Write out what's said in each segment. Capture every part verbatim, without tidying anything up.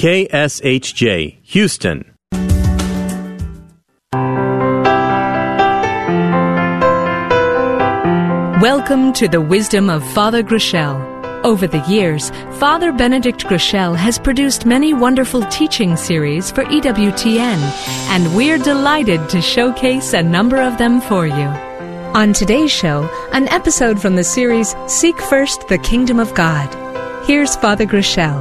K S H J, Houston. Welcome to the Wisdom of Father Groeschel. Over the years, Father Benedict Groeschel has produced many wonderful teaching series for E W T N, and we're delighted to showcase a number of them for you. On today's show, an episode from the series Seek First the Kingdom of God. Here's Father Groeschel.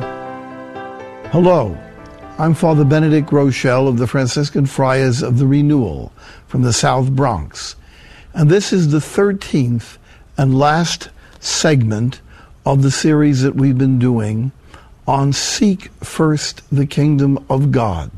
Hello, I'm Father Benedict Groeschel of the Franciscan Friars of the Renewal from the South Bronx, and this is the thirteenth and last segment of the series that we've been doing on Seek First the Kingdom of God.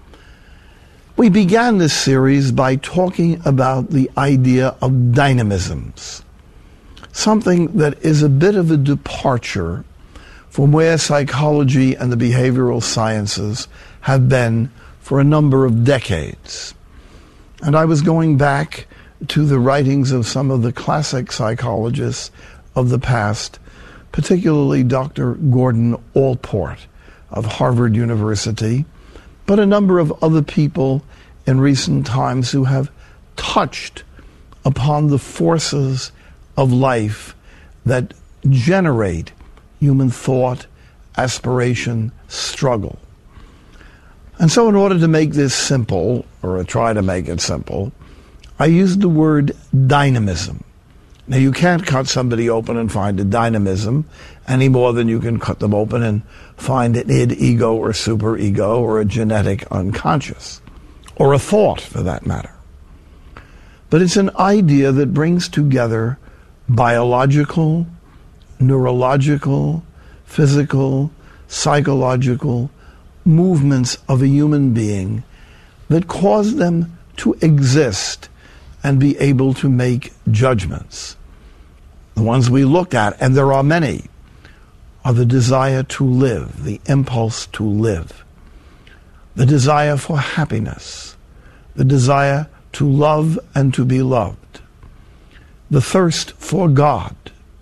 We began this series by talking about the idea of dynamisms, something that is a bit of a departure from where psychology and the behavioral sciences have been for a number of decades. And I was going back to the writings of some of the classic psychologists of the past, particularly Doctor Gordon Allport of Harvard University, but a number of other people in recent times who have touched upon the forces of life that generate human thought, aspiration, struggle. And so in order to make this simple, or try to make it simple, I used the word dynamism. Now, you can't cut somebody open and find a dynamism any more than you can cut them open and find an id, ego, or superego, or a genetic unconscious, or a thought, for that matter. But it's an idea that brings together biological, neurological, physical, psychological movements of a human being that cause them to exist and be able to make judgments. The ones we look at, and there are many, are the desire to live, the impulse to live, the desire for happiness, the desire to love and to be loved, the thirst for God,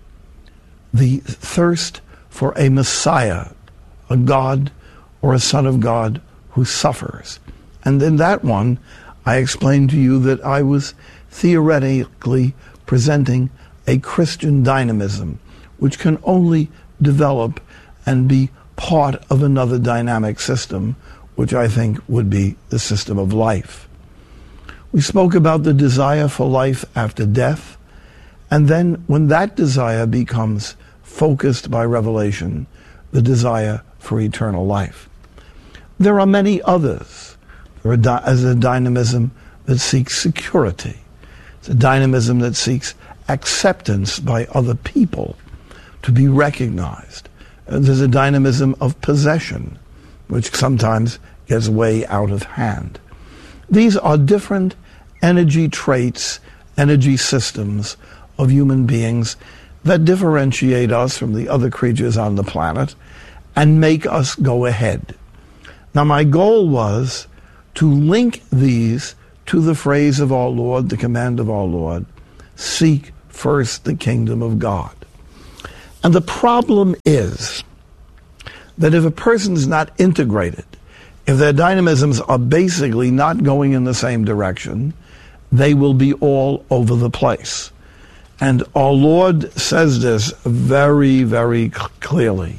the thirst for a Messiah, a God or a Son of God who suffers. And in that one, I explained to you that I was theoretically presenting a Christian dynamism, which can only develop and be part of another dynamic system, which I think would be the system of life. We spoke about the desire for life after death, and then when that desire becomes focused by revelation, the desire for eternal life. There are many others. There is a dynamism that seeks security. It's a dynamism that seeks acceptance by other people, to be recognized. There's a dynamism of possession, which sometimes gets way out of hand. These are different energy traits, energy systems of human beings that differentiate us from the other creatures on the planet and make us go ahead. Now, my goal was to link these to the phrase of our Lord, the command of our Lord, seek first the kingdom of God. And the problem is that if a person's not integrated, if their dynamisms are basically not going in the same direction, they will be all over the place. And our Lord says this very, very clearly.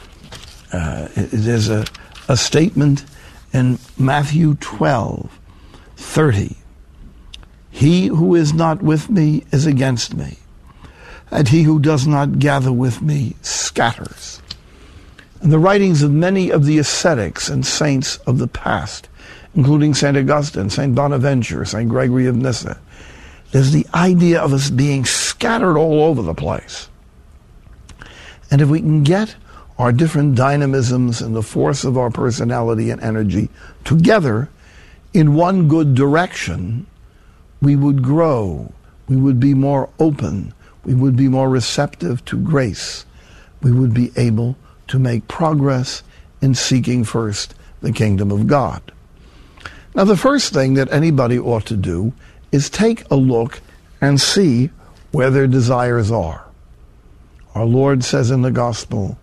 Uh, there's a, a statement in Matthew twelve, thirty. He who is not with me is against me, and he who does not gather with me scatters. In the writings of many of the ascetics and saints of the past, including Saint Augustine, Saint Bonaventure, Saint Gregory of Nyssa, there's the idea of us being scattered all over the place. And if we can get our different dynamisms and the force of our personality and energy together in one good direction, we would grow, we would be more open, we would be more receptive to grace, we would be able to make progress in seeking first the kingdom of God. Now, the first thing that anybody ought to do is take a look and see where their desires are. Our Lord says in the gospel,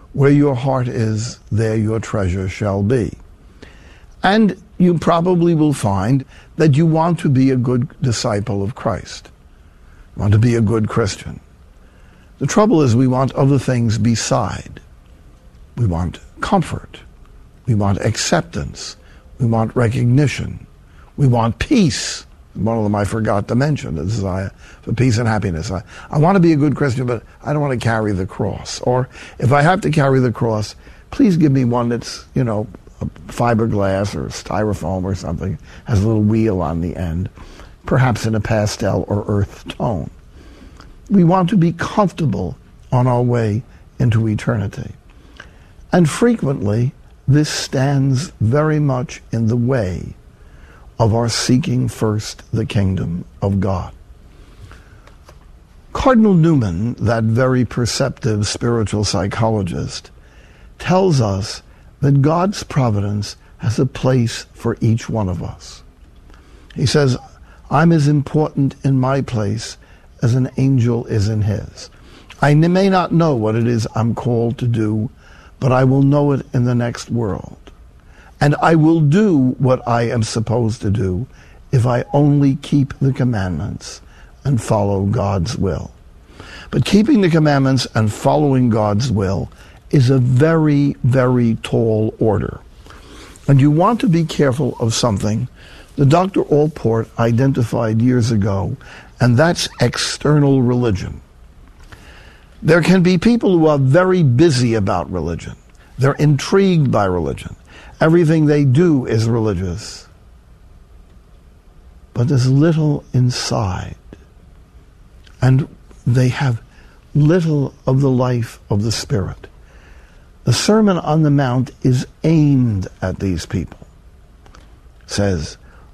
Where your heart is, there your treasure shall be. And you probably will find that you want to be a good disciple of Christ. You want to be a good Christian. The trouble is we want other things beside. We want comfort. We want acceptance. We want recognition. We want peace. One of them I forgot to mention, the desire for peace and happiness. I, I want to be a good Christian, but I don't want to carry the cross. Or if I have to carry the cross, please give me one that's, you know, fiberglass or styrofoam or something, has a little wheel on the end, perhaps in a pastel or earth tone. We want to be comfortable on our way into eternity. And frequently, this stands very much in the way of our seeking first the kingdom of God. Cardinal Newman, that very perceptive spiritual psychologist, tells us that God's providence has a place for each one of us. He says, I'm as important in my place as an angel is in his. I may not know what it is I'm called to do, but I will know it in the next world. And I will do what I am supposed to do if I only keep the commandments and follow God's will. But keeping the commandments and following God's will is a very, very tall order. And you want to be careful of something that Doctor Allport identified years ago, and that's external religion. There can be people who are very busy about religion. They're intrigued by religion. Everything they do is religious. But there's little inside. And they have little of the life of the Spirit. The Sermon on the Mount is aimed at these people. It says,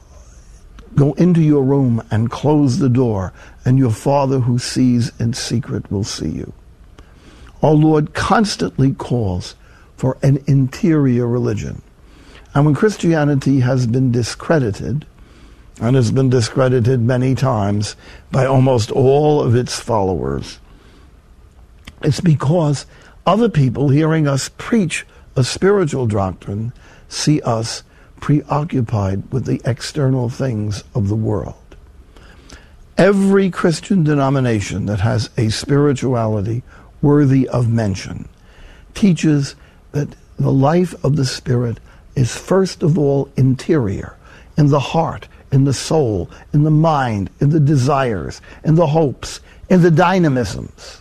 go into your room and close the door, and your Father who sees in secret will see you. Our Lord constantly calls for an interior religion. And when Christianity has been discredited, and has been discredited many times by almost all of its followers, it's because other people hearing us preach a spiritual doctrine see us preoccupied with the external things of the world. Every Christian denomination that has a spirituality worthy of mention teaches that the life of the Spirit is first of all interior, in the heart, in the soul, in the mind, in the desires, in the hopes, in the dynamisms.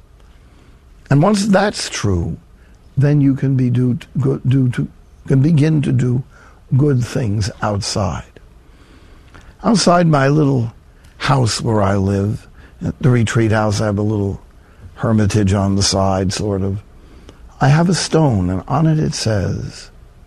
And once that's true, then you can be do, do, do to, can begin to do good things outside. Outside my little house where I live, at the retreat house, I have a little hermitage on the side, sort of. I have a stone, and on it it says,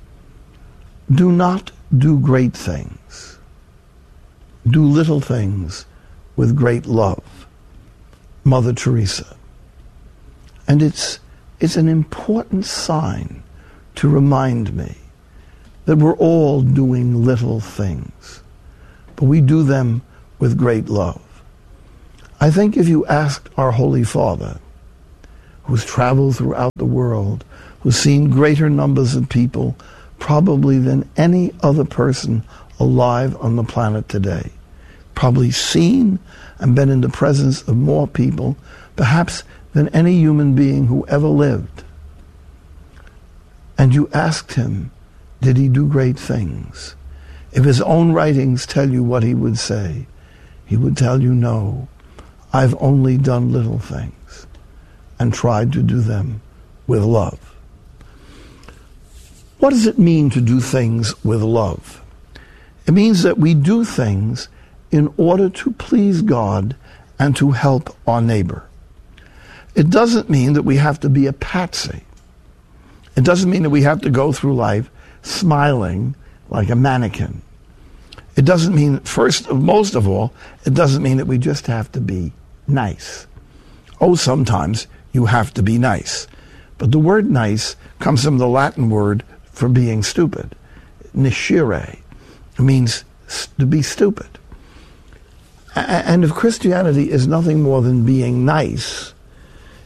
do not do great things. Do little things with great love. Mother Teresa. And it's, it's an important sign to remind me that we're all doing little things, but we do them with great love. I think if you asked our Holy Father, who's traveled throughout the world, who's seen greater numbers of people probably than any other person alive on the planet today, probably seen and been in the presence of more people, perhaps than any human being who ever lived. And you asked him, did he do great things? If his own writings tell you what he would say, he would tell you, no, I've only done little things and tried to do them with love. What does it mean to do things with love? It means that we do things in order to please God and to help our neighbor. It doesn't mean that we have to be a patsy. It doesn't mean that we have to go through life smiling like a mannequin. It doesn't mean, first, most of all, it doesn't mean that we just have to be nice. Oh, sometimes you have to be nice. But the word nice comes from the Latin word for being stupid. Niscere. It means to be stupid. And if Christianity is nothing more than being nice,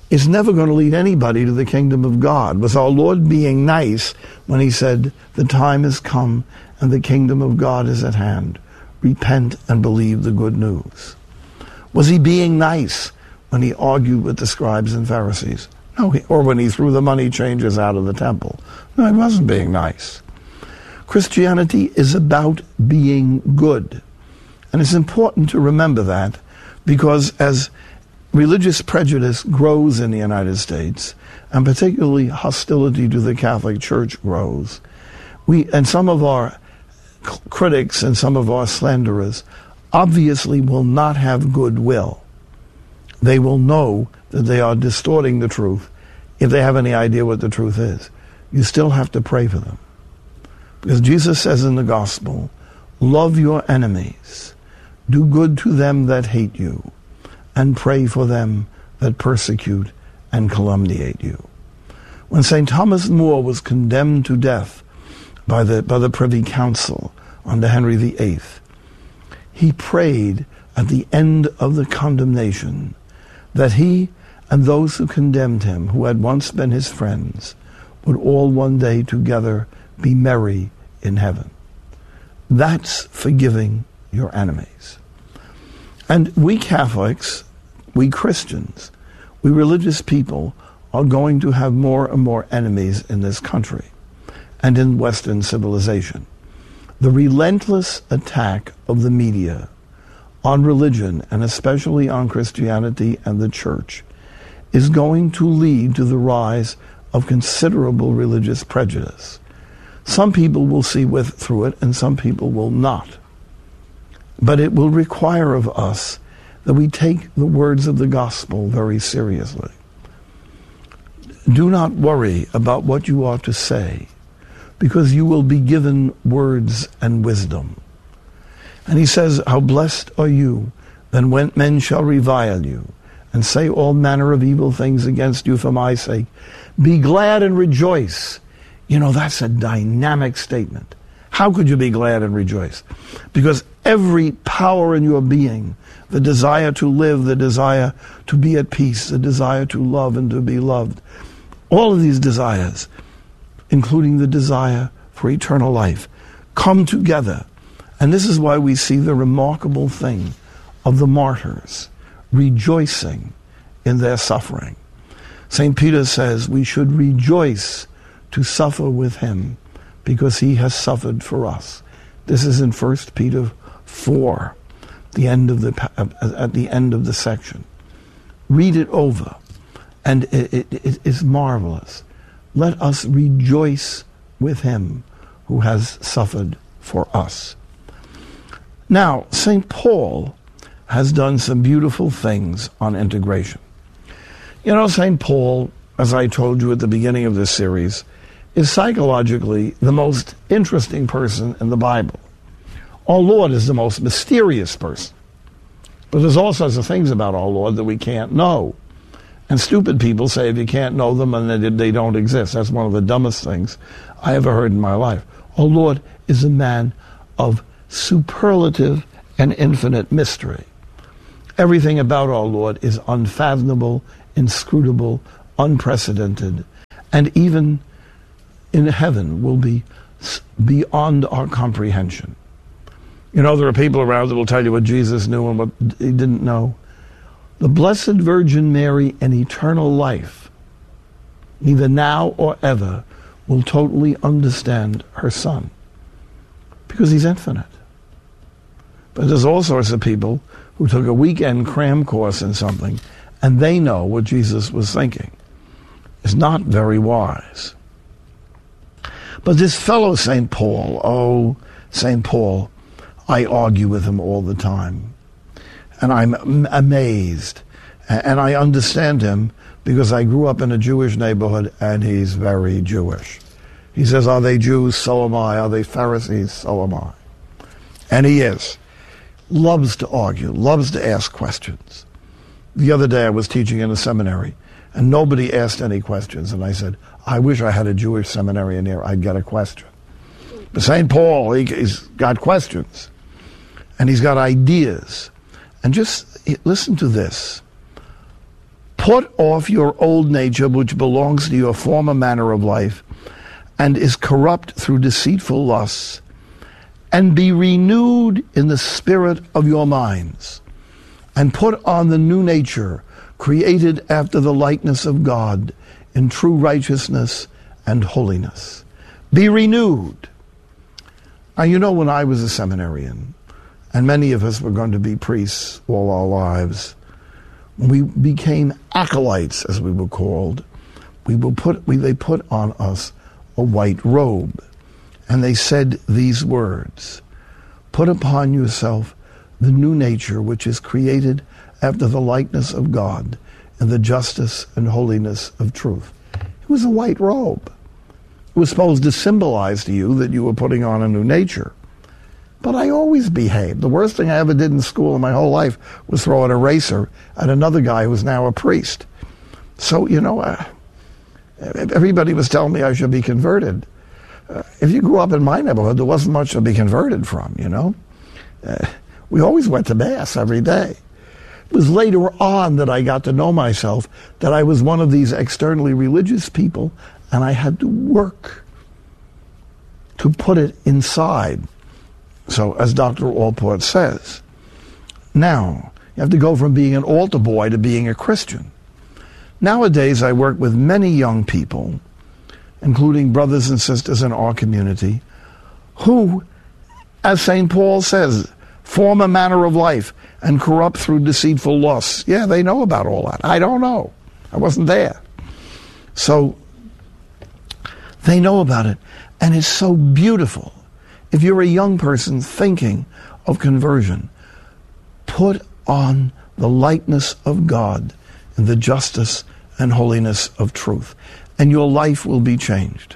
is never going to lead anybody to the kingdom of God. Was our Lord being nice when he said, the time has come and the kingdom of God is at hand? Repent and believe the good news. Was he being nice when he argued with the scribes and Pharisees? No, he, or when he threw the money changers out of the temple. No, he wasn't being nice. Christianity is about being good. And it's important to remember that, because as religious prejudice grows in the United States, and particularly hostility to the Catholic Church grows, we and some of our critics and some of our slanderers obviously will not have goodwill. They will know that they are distorting the truth if they have any idea what the truth is. You still have to pray for them. Because Jesus says in the gospel, love your enemies, do good to them that hate you, and pray for them that persecute and calumniate you. When Saint Thomas More was condemned to death by the, by the Privy Council under Henry the Eighth, he prayed at the end of the condemnation that he and those who condemned him, who had once been his friends, would all one day together be merry in heaven. That's forgiving your enemies. And we Catholics, we Christians, we religious people are going to have more and more enemies in this country and in Western civilization. The relentless attack of the media on religion, and especially on Christianity and the church, is going to lead to the rise of considerable religious prejudice. Some people will see with through it, and some people will not. But it will require of us that we take the words of the gospel very seriously. Do not worry about what you ought to say, because you will be given words and wisdom. And he says, how blessed are you then when men shall revile you and say all manner of evil things against you for my sake. Be glad and rejoice. You know, that's a dynamic statement. How could you be glad and rejoice? Because every power in your being, the desire to live, the desire to be at peace, the desire to love and to be loved, all of these desires, including the desire for eternal life, come together. And this is why we see the remarkable thing of the martyrs rejoicing in their suffering. Saint Peter says we should rejoice to suffer with him because he has suffered for us. This is in First Peter four, the end of the at the end of the section. Read it over, and it, it, it is marvelous. Let us rejoice with him who has suffered for us. Now, Saint Paul has done some beautiful things on integration. You know, Saint Paul, as I told you at the beginning of this series, is psychologically the most interesting person in the Bible. Our Lord is the most mysterious person. But there's all sorts of things about our Lord that we can't know. And stupid people say if you can't know them, and they, they don't exist. That's one of the dumbest things I ever heard in my life. Our Lord is a man of superlative and infinite mystery. Everything about our Lord is unfathomable, inscrutable, unprecedented, and even in heaven will be beyond our comprehension. You know, there are people around that will tell you what Jesus knew and what he didn't know. The Blessed Virgin Mary in eternal life, neither now or ever, will totally understand her Son, because he's infinite. But there's all sorts of people who took a weekend cram course in something, and they know what Jesus was thinking. It's not very wise. But this fellow Saint Paul, oh, Saint Paul, I argue with him all the time. And I'm amazed. And I understand him because I grew up in a Jewish neighborhood, and he's very Jewish. He says, are they Jews? So am I. Are they Pharisees? So am I. And he is. Loves to argue, loves to ask questions. The other day I was teaching in a seminary, and nobody asked any questions. And I said, I wish I had a Jewish seminarian here. I'd get a question. But Saint Paul, he, he's got questions. And he's got ideas. And just listen to this. Put off your old nature, which belongs to your former manner of life, and is corrupt through deceitful lusts, and be renewed in the spirit of your minds, and put on the new nature, created after the likeness of God, in true righteousness and holiness. Be renewed. Now, you know, when I was a seminarian, and many of us were going to be priests all our lives, we became acolytes, as we were called. We will put, we, they put on us a white robe, and they said these words, "Put upon yourself the new nature, which is created after the likeness of God, in the justice and holiness of truth." It was a white robe. It was supposed to symbolize to you that you were putting on a new nature. But I always behaved. The worst thing I ever did in school in my whole life was throw an eraser at another guy who was now a priest. So, you know, uh, everybody was telling me I should be converted. Uh, if you grew up in my neighborhood, there wasn't much to be converted from, you know. Uh, we always went to Mass every day. It was later on that I got to know myself, that I was one of these externally religious people, and I had to work to put it inside. So, as Doctor Allport says, now, you have to go from being an altar boy to being a Christian. Nowadays, I work with many young people, including brothers and sisters in our community, who, as Saint Paul says, form a manner of life and corrupt through deceitful lusts. Yeah, they know about all that. I don't know. I wasn't there. So, they know about it, and it's so beautiful. If you're a young person thinking of conversion, put on the likeness of God in the justice and holiness of truth, and your life will be changed.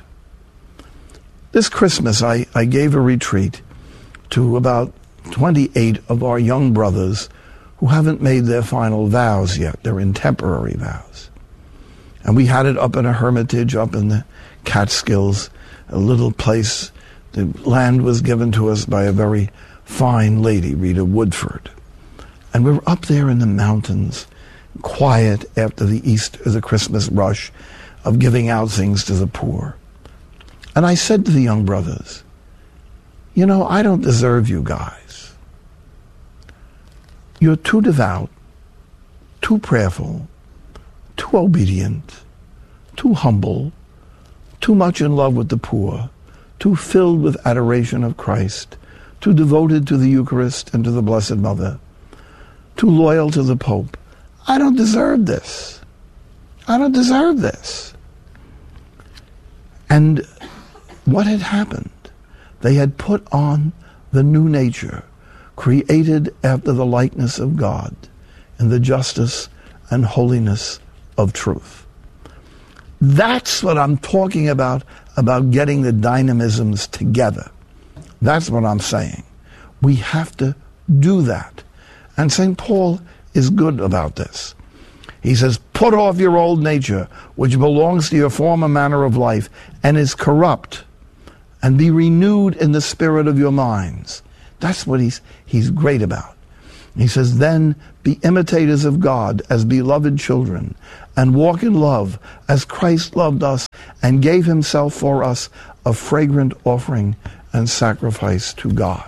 This Christmas, I, I gave a retreat to about twenty-eight of our young brothers who haven't made their final vows yet. They're in temporary vows. And we had it up in a hermitage up in the Catskills, a little place. The land was given to us by a very fine lady, Rita Woodford. And we were up there in the mountains, quiet after the Easter, the Christmas rush of giving out things to the poor. And I said to the young brothers, you know, I don't deserve you guys. You're too devout, too prayerful, too obedient, too humble, too much in love with the poor, too filled with adoration of Christ, too devoted to the Eucharist and to the Blessed Mother, too loyal to the Pope. I don't deserve this. I don't deserve this. And what had happened? They had put on the new nature, created after the likeness of God, in the justice and holiness of truth. That's what I'm talking about, about getting the dynamisms together. That's what I'm saying. We have to do that. And Saint Paul is good about this. He says, put off your old nature, which belongs to your former manner of life, and is corrupt, and be renewed in the spirit of your minds. That's what he's, he's great about. He says, then be imitators of God as beloved children, and walk in love as Christ loved us and gave himself for us a fragrant offering and sacrifice to God.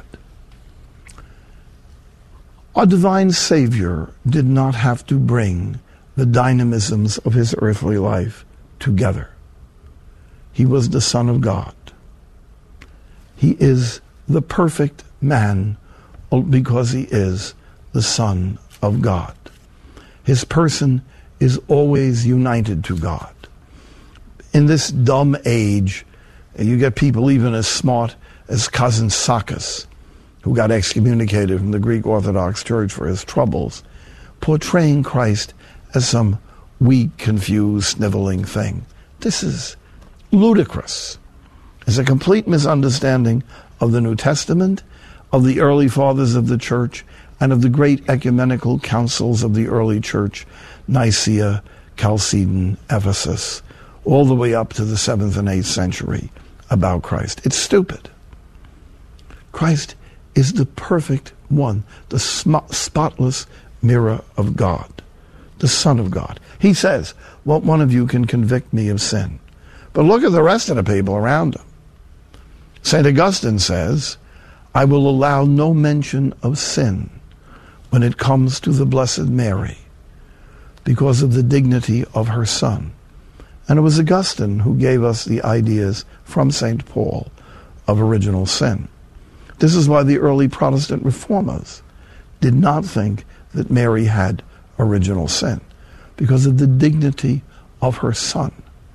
Our divine Savior did not have to bring the dynamisms of his earthly life together. He was the Son of God. He is the perfect man because he is the Son of God. His person is always united to God. In this dumb age, you get people even as smart as Cousin Sakis, who got excommunicated from the Greek Orthodox Church for his troubles, portraying Christ as some weak, confused, sniveling thing. This is ludicrous. It's a complete misunderstanding of the New Testament, of the early fathers of the Church, and of the great ecumenical councils of the early Church, Nicaea, Chalcedon, Ephesus, all the way up to the seventh and eighth century about Christ. It's stupid. Christ is the perfect one, the sm- spotless mirror of God, the Son of God. He He says, what one of you can convict me of sin? But look at the rest of the people around him. Saint Augustine says, I will allow no mention of sin when it comes to the Blessed Mary because of the dignity of her son. And it was Augustine who gave us the ideas from Saint Paul of original sin. This is why the early Protestant reformers did not think that Mary had original sin, because of the dignity of her son.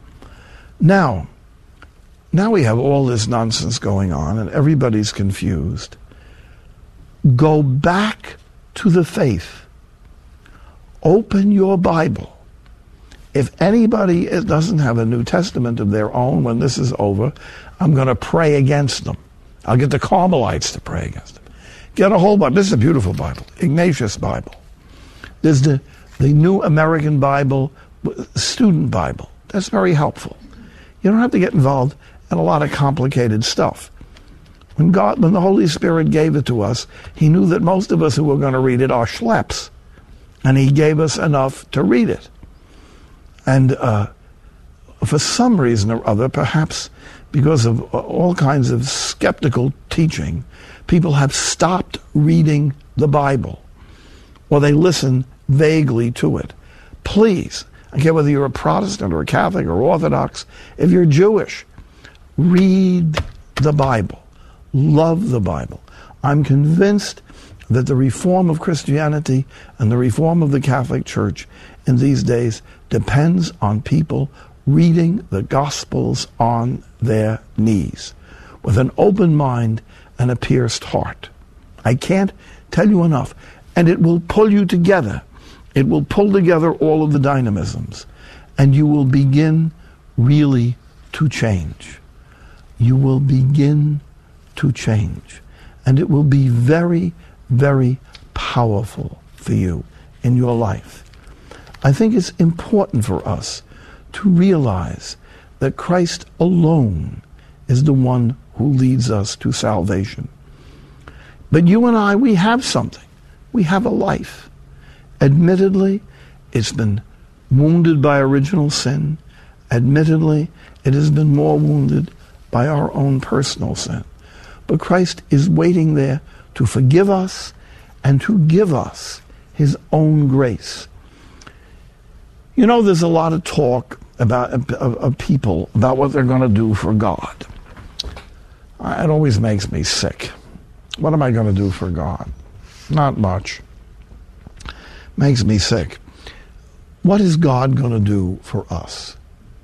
Now, now we have all this nonsense going on and everybody's confused. Go back to the faith. Open your Bible. If anybody doesn't have a New Testament of their own when this is over, I'm going to pray against them. I'll get the Carmelites to pray against them. Get a whole Bible. This is a beautiful Bible, Ignatius Bible. There's the, the New American Bible, Student Bible. That's very helpful. You don't have to get involved in a lot of complicated stuff. When God, when the Holy Spirit gave it to us, he knew that most of us who were going to read it are schleps. And he gave us enough to read it. And uh, for some reason or other, perhaps because of all kinds of skeptical teaching, people have stopped reading the Bible, or they listen vaguely to it. Please, I don't care whether you're a Protestant or a Catholic or Orthodox, if you're Jewish, read the Bible. Love the Bible. I'm convinced that the reform of Christianity and the reform of the Catholic Church in these days depends on people reading the Gospels on their knees with an open mind and a pierced heart. I can't tell you enough. And it will pull you together. It will pull together all of the dynamisms. And you will begin really to change. You will begin to change. And it will be very, very powerful for you in your life. I think it's important for us to realize that Christ alone is the one who leads us to salvation. But you and I, we have something. We have a life. Admittedly, it's been wounded by original sin. Admittedly, it has been more wounded by our own personal sin. But Christ is waiting there to forgive us and to give us his own grace. You know, there's a lot of talk about of, of people about what they're going to do for God. It always makes me sick. What am I going to do for God? Not much. Makes me sick. What is God going to do for us?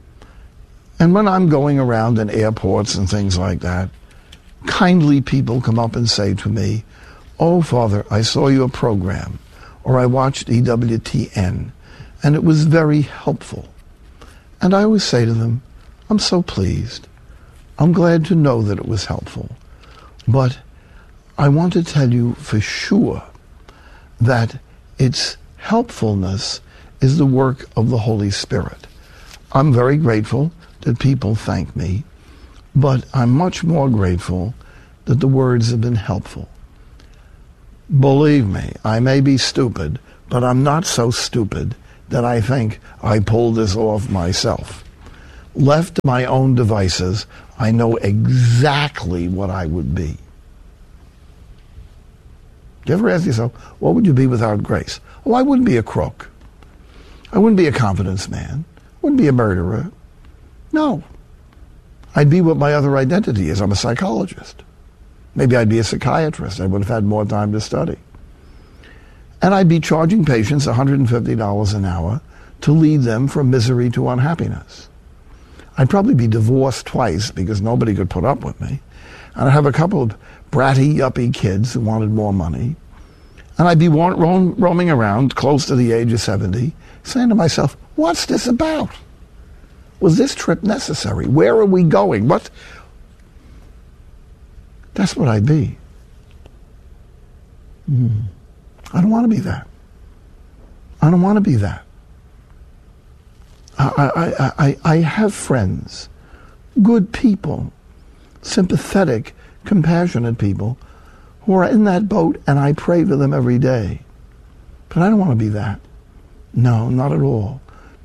And when I'm going around in airports and things like that, kindly people come up and say to me, "Oh, Father, I saw your program," or "I watched E W T N, and it was very helpful." And I always say to them, "I'm so pleased. I'm glad to know that it was helpful. But I want to tell you for sure that its helpfulness is the work of the Holy Spirit. I'm very grateful that people thank me, but I'm much more grateful that the words have been helpful. Believe me, I may be stupid, but I'm not so stupid that I think I pulled this off myself. Left to my own devices, I know exactly what I would be." Do you ever ask yourself, what would you be without grace? Oh, I wouldn't be a crook. I wouldn't be a confidence man. I wouldn't be a murderer. No. I'd be what my other identity is. I'm a psychologist. Maybe I'd be a psychiatrist. I would have had more time to study. And I'd be charging patients one hundred fifty dollars an hour to lead them from misery to unhappiness. I'd probably be divorced twice because nobody could put up with me. And I'd have a couple of bratty, yuppie kids who wanted more money. And I'd be ro- ro- roaming around close to the age of seventy, saying to myself, what's this about? Was this trip necessary? Where are we going? What? That's what I'd be. Mm. I don't want to be that. I don't want to be that. I, I, I, I have friends, good people, sympathetic, compassionate people who are in that boat, and I pray for them every day. But I don't want to be that. No, not at all.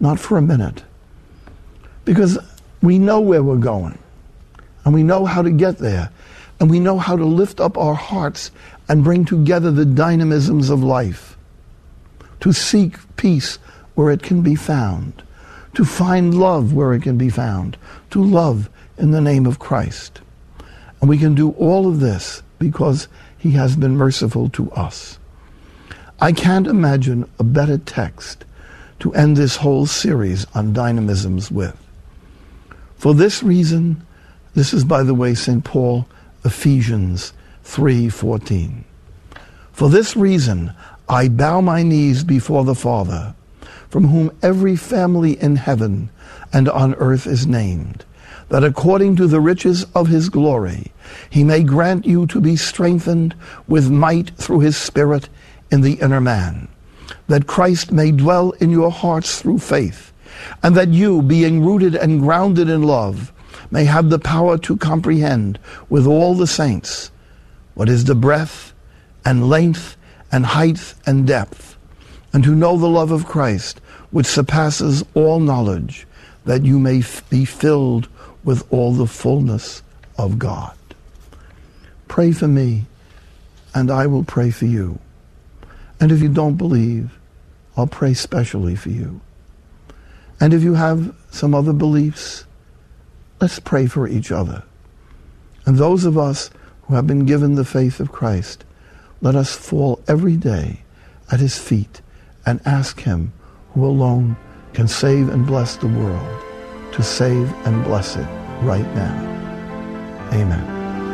not for a minute. Because we know where we're going, and we know how to get there, and we know how to lift up our hearts and bring together the dynamisms of life, to seek peace where it can be found, to find love where it can be found, to love in the name of Christ. And we can do all of this because he has been merciful to us. I can't imagine a better text to end this whole series on dynamisms with. For this reason, this is, by the way, Saint Paul, Ephesians three fourteen. For this reason, I bow my knees before the Father, from whom every family in heaven and on earth is named, that according to the riches of his glory, he may grant you to be strengthened with might through his Spirit in the inner man, that Christ may dwell in your hearts through faith, and that you, being rooted and grounded in love, may have the power to comprehend with all the saints what is the breadth and length and height and depth, and to know the love of Christ, which surpasses all knowledge, that you may f- be filled with all the fullness of God. Pray for me, and I will pray for you. And if you don't believe, I'll pray specially for you. And if you have some other beliefs, let's pray for each other. And those of us who have been given the faith of Christ, let us fall every day at his feet and ask him, who alone can save and bless the world, to save and bless it right now. Amen.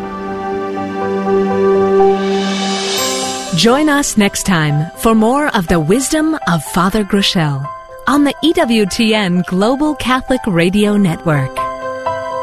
Join us next time for more of the wisdom of Father Groeschel on the E W T N Global Catholic Radio Network.